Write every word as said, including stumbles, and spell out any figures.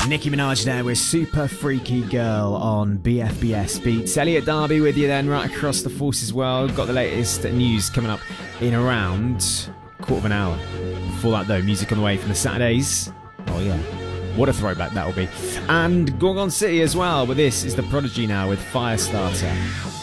Nicki Minaj there with Super Freaky Girl on B F B S Beats. Elliot Darby with you then, right across the Forces world. Got the latest news coming up in around a quarter of an hour. Before that though, music on the way from the Saturdays. Oh yeah, what a throwback that'll be. And Gorgon City as well, but this is The Prodigy now with Firestarter.